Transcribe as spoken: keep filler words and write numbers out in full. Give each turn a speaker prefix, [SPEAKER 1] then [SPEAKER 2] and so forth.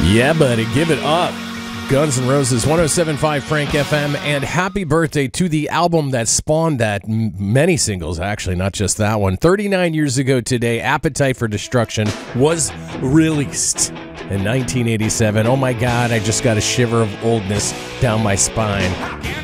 [SPEAKER 1] Yeah, buddy, give it up. Guns N' Roses, one oh seven point five Frank F M, and happy birthday to the album that spawned that. M- many singles, actually, not just that one. thirty-nine years ago today, Appetite for Destruction was released in nineteen eighty-seven. Oh my God, I just got a shiver of oldness down my spine.